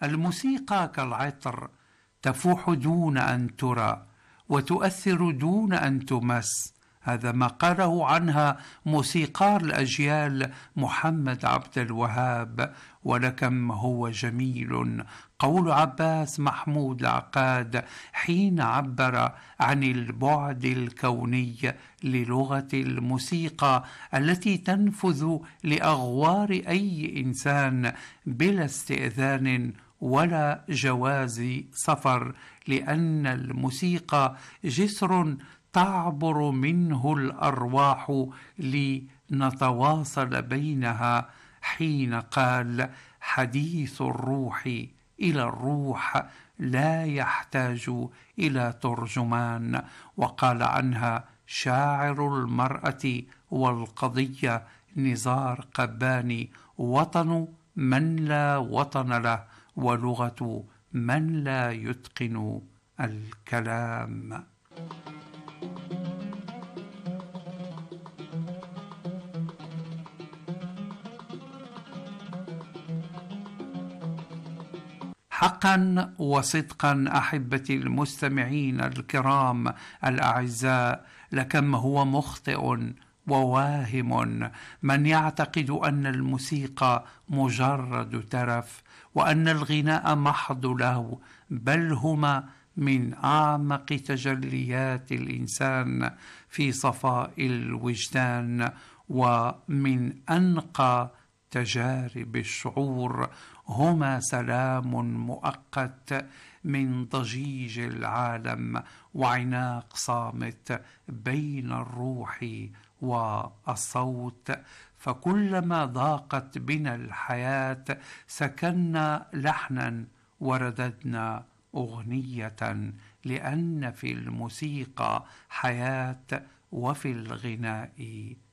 الموسيقى كالعطر، تفوح دون أن ترى وتؤثر دون أن تمس. هذا ما قاله عنها موسيقار الأجيال محمد عبد الوهاب. ولكم هو جميل قول عباس محمود العقاد حين عبر عن البعد الكوني للغة الموسيقى التي تنفذ لأغوار أي إنسان بلا استئذان ولا جواز سفر، لأن الموسيقى جسر تعبر منه الأرواح لنتواصل بينها، حين قال: حديث الروح إلى الروح لا يحتاج إلى ترجمان. وقال عنها شاعر المرأة والقضية نزار قباني: وطن من لا وطن له، ولغة من لا يتقن الكلام. حقا وصدقا أحبتي المستمعين الكرام الأعزاء، لكم هو مخطئ وواهم من يعتقد أن الموسيقى مجرد ترف وأن الغناء محض له، بل هما من أعمق تجليات الإنسان في صفاء الوجدان ومن أنقى تجارب الشعور. هما سلام مؤقت من ضجيج العالم وعناق صامت بين الروح والصوت. فكلما ضاقت بنا الحياة سكنا لحنا ورددنا أغنية، لأن في الموسيقى حياة وفي الغناء